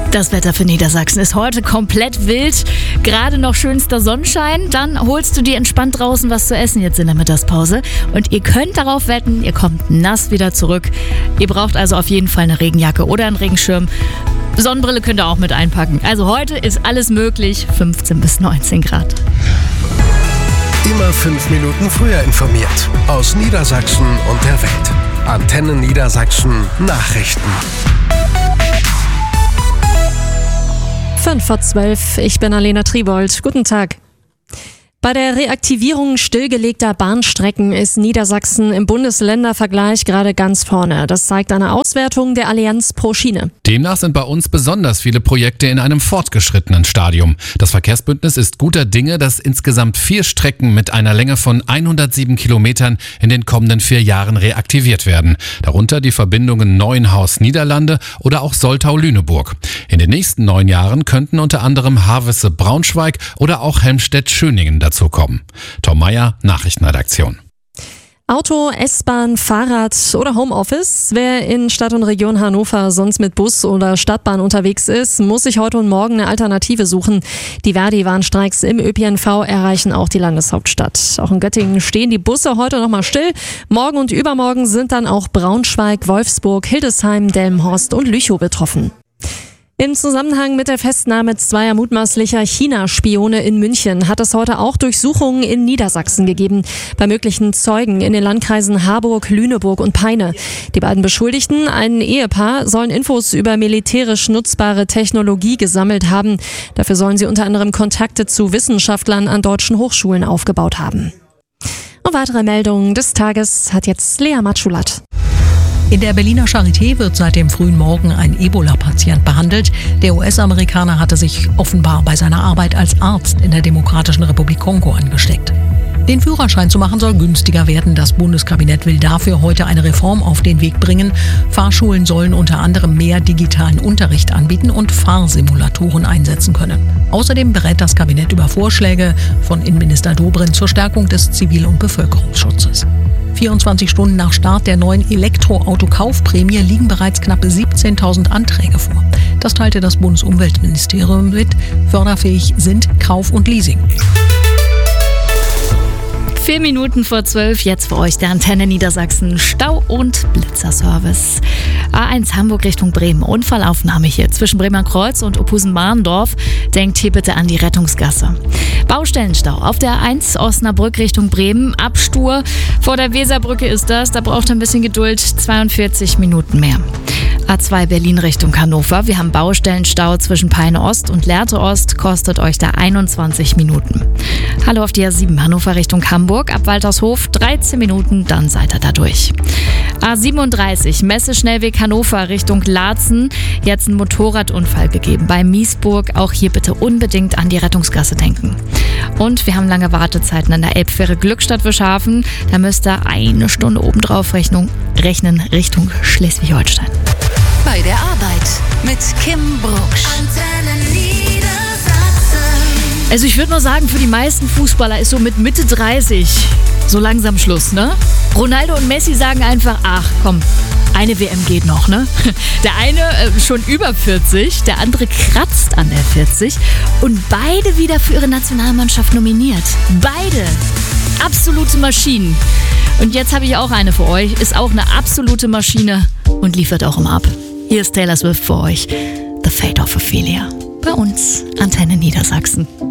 Das Wetter für Niedersachsen ist heute komplett wild. Gerade noch schönster Sonnenschein. Dann holst du dir entspannt draußen was zu essen jetzt in der Mittagspause. Und ihr könnt darauf wetten, ihr kommt nass wieder zurück. Ihr braucht also auf jeden Fall eine Regenjacke oder einen Regenschirm. Sonnenbrille könnt ihr auch mit einpacken. Also heute ist alles möglich. 15 bis 19 Grad. Immer 5 Minuten früher informiert. Aus Niedersachsen und der Welt. Antenne Niedersachsen Nachrichten. 5:12, ich bin Alena Tribold. Guten Tag. Bei der Reaktivierung stillgelegter Bahnstrecken ist Niedersachsen im Bundesländervergleich gerade ganz vorne. Das zeigt eine Auswertung der Allianz pro Schiene. Demnach sind bei uns besonders viele Projekte in einem fortgeschrittenen Stadium. Das Verkehrsbündnis ist guter Dinge, dass insgesamt 4 Strecken mit einer Länge von 107 Kilometern in den kommenden 4 Jahren reaktiviert werden. Darunter die Verbindungen Neuenhaus-Niederlande oder auch Soltau-Lüneburg. In den nächsten 9 Jahren könnten unter anderem Havelse-Braunschweig oder auch Helmstedt-Schöningen dazu kommen. Tom Meyer, Nachrichtenredaktion. Auto, S-Bahn, Fahrrad oder Homeoffice. Wer in Stadt und Region Hannover sonst mit Bus oder Stadtbahn unterwegs ist, muss sich heute und morgen eine Alternative suchen. Die Verdi-Warnstreiks im ÖPNV erreichen auch die Landeshauptstadt. Auch in Göttingen stehen die Busse heute noch mal still. Morgen und übermorgen sind dann auch Braunschweig, Wolfsburg, Hildesheim, Delmenhorst und Lüchow betroffen. Im Zusammenhang mit der Festnahme 2 mutmaßlicher China-Spione in München hat es heute auch Durchsuchungen in Niedersachsen gegeben. Bei möglichen Zeugen in den Landkreisen Harburg, Lüneburg und Peine. Die beiden Beschuldigten, ein Ehepaar, sollen Infos über militärisch nutzbare Technologie gesammelt haben. Dafür sollen sie unter anderem Kontakte zu Wissenschaftlern an deutschen Hochschulen aufgebaut haben. Und weitere Meldungen des Tages hat jetzt Lea Matschulat. In der Berliner Charité wird seit dem frühen Morgen ein Ebola-Patient behandelt. Der US-Amerikaner hatte sich offenbar bei seiner Arbeit als Arzt in der Demokratischen Republik Kongo angesteckt. Den Führerschein zu machen soll günstiger werden. Das Bundeskabinett will dafür heute eine Reform auf den Weg bringen. Fahrschulen sollen unter anderem mehr digitalen Unterricht anbieten und Fahrsimulatoren einsetzen können. Außerdem berät das Kabinett über Vorschläge von Innenminister Dobrindt zur Stärkung des Zivil- und Bevölkerungsschutzes. 24 Stunden nach Start der neuen Elektroauto-Kaufprämie liegen bereits knapp 17.000 Anträge vor. Das teilte das Bundesumweltministerium mit. Förderfähig sind Kauf und Leasing. 4 Minuten vor 12, jetzt für euch der Antenne Niedersachsen Stau- und Blitzerservice. A1 Hamburg Richtung Bremen. Unfallaufnahme hier zwischen Bremer Kreuz und Ophusen-Mahndorf. Denkt hier bitte an die Rettungsgasse. Baustellenstau auf der A1 Osnabrück Richtung Bremen. Abstur vor der Weserbrücke ist das. Da braucht ihr ein bisschen Geduld. 42 Minuten mehr. A2 Berlin Richtung Hannover. Wir haben Baustellenstau zwischen Peine Ost und Lehrte Ost. Kostet euch da 21 Minuten. Hallo auf die A7 Hannover Richtung Hamburg. Ab Waltershof 13 Minuten, dann seid ihr da durch. A37 Messe-Schnellweg Hannover Richtung Laatzen. Jetzt ein Motorradunfall gegeben bei Miesburg. Auch hier bitte unbedingt an die Rettungsgasse denken. Und wir haben lange Wartezeiten an der Elbfähre Glückstadt-Wischhafen. Da müsst ihr 1 Stunde obendrauf rechnen Richtung Schleswig-Holstein. Bei der Arbeit mit Kim Brucksch. Also ich würde nur sagen, für die meisten Fußballer ist so mit Mitte 30 so langsam Schluss, ne? Ronaldo und Messi sagen einfach, ach komm, eine WM geht noch, ne? Der eine schon über 40, der andere kratzt an der 40 und beide wieder für ihre Nationalmannschaft nominiert. Beide. Absolute Maschinen. Und jetzt habe ich auch eine für euch, ist auch eine absolute Maschine und liefert auch immer ab. Hier ist Taylor Swift für euch, The Fate of Ophelia. Bei uns, Antenne Niedersachsen.